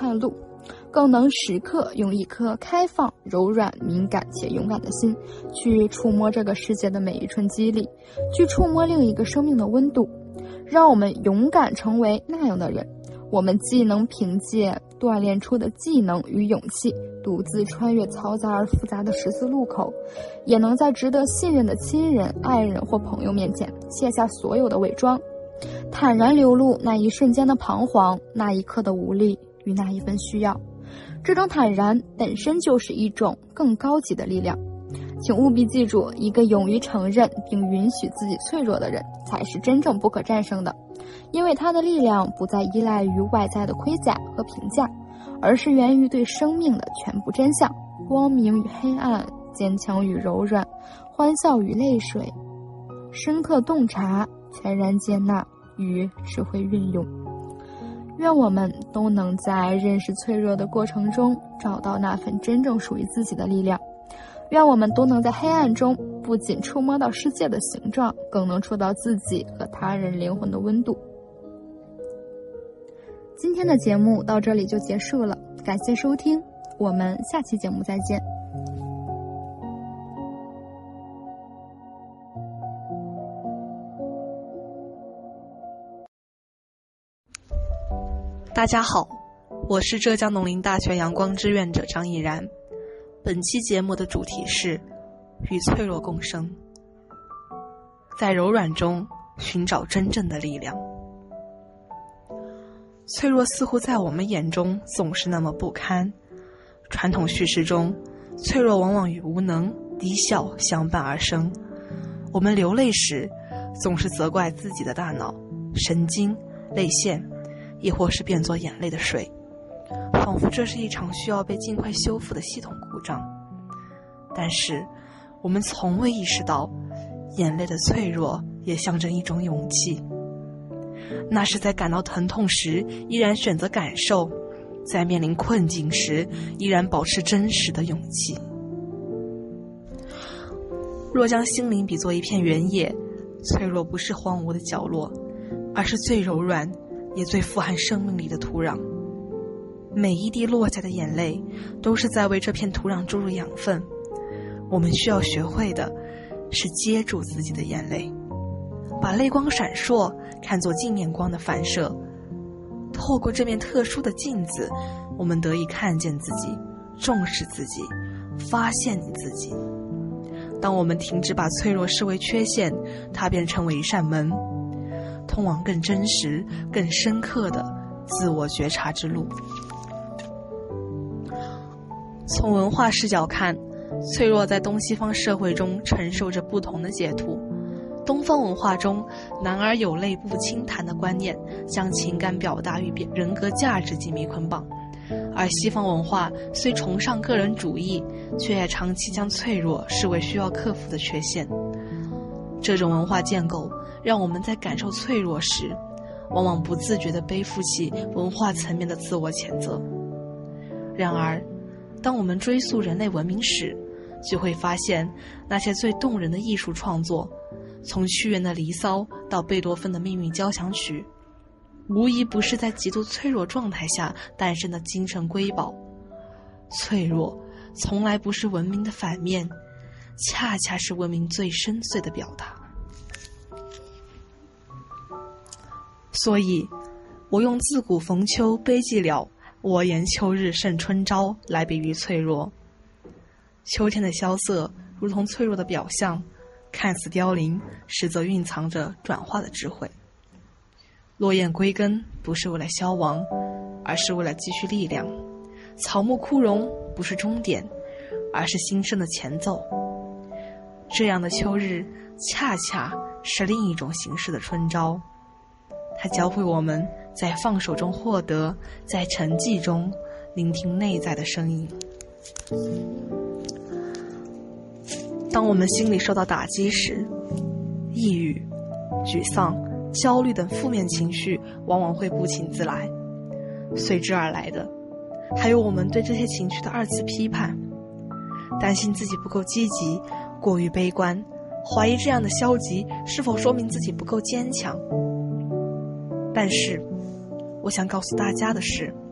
岔路，更能时刻用一颗开放、柔软、敏感且勇敢的心，去触摸这个世界的每一寸肌理，去触摸另一个生命的温度。让我们勇敢成为那样的人，我们既能凭借锻炼出的技能与勇气，独自穿越嘈杂而复杂的十字路口，也能在值得信任的亲人、爱人或朋友面前卸下所有的伪装，坦然流露那一瞬间的彷徨，那一刻的无力与那一份需要。这种坦然本身就是一种更高级的力量。请务必记住，一个勇于承认并允许自己脆弱的人，才是真正不可战胜的，因为他的力量不再依赖于外在的盔甲和评价，而是源于对生命的全部真相，光明与黑暗，坚强与柔软，欢笑与泪水，深刻洞察，全然接纳与智慧运用。愿我们都能在认识脆弱的过程中，找到那份真正属于自己的力量。愿我们都能在黑暗中不仅触摸到世界的形状，更能触到自己和他人灵魂的温度。今天的节目到这里就结束了，感谢收听，我们下期节目再见。 大家好，我是浙江农林大学阳光志愿者张毅然。本期节目的主题是与脆弱共生，在柔软中寻找真正的力量。脆弱似乎在我们眼中总是那么不堪，传统叙事中，脆弱往往与无能、低效相伴而生。我们流泪时，总是责怪自己的大脑、神经、泪腺，亦或是变作眼泪的水，仿佛这是一场需要被尽快修复的系统故障。但是我们从未意识到，眼泪的脆弱也象征一种勇气，那是在感到疼痛时依然选择感受，在面临困境时依然保持真实的勇气。若将心灵比作一片原野，脆弱不是荒芜的角落，而是最柔软也最富含生命力的土壤。每一滴落下的眼泪都是在为这片土壤注入养分。我们需要学会的是接住自己的眼泪，把泪光闪烁看作镜面光的反射。透过这面特殊的镜子，我们得以看见自己，重视自己，发现你自己。当我们停止把脆弱视为缺陷，它便成为一扇门，通往更真实、更深刻的自我觉察之路。从文化视角看，脆弱在东西方社会中承受着不同的解读。东方文化中，男儿有泪不轻弹的观念将情感表达与人格价值紧密捆绑，而西方文化虽崇尚个人主义，却也长期将脆弱视为需要克服的缺陷。这种文化建构让我们在感受脆弱时，往往不自觉地背负起文化层面的自我谴责。然而，当我们追溯人类文明史，就会发现那些最动人的艺术创作，从屈原的《离骚》到贝多芬的《命运交响曲》，无疑不是在极度脆弱状态下诞生的精神瑰宝。脆弱从来不是文明的反面，恰恰是文明最深邃的表达。所以，我用自古逢秋悲寂寥，我言秋日胜春朝来比喻脆弱。秋天的萧瑟如同脆弱的表象，看似凋零，实则蕴藏着转化的智慧。落雁归根不是为了消亡，而是为了积蓄力量。草木枯荣不是终点，而是新生的前奏。这样的秋日恰恰是另一种形式的春朝，它教会我们在放手中获得，在沉寂中聆听内在的声音。当我们心里受到打击时，抑郁、沮丧、焦虑等负面情绪往往会不请自来，随之而来的还有我们对这些情绪的二次批判，担心自己不够积极，过于悲观，怀疑这样的消极是否说明自己不够坚强。但是我想告诉大家的是，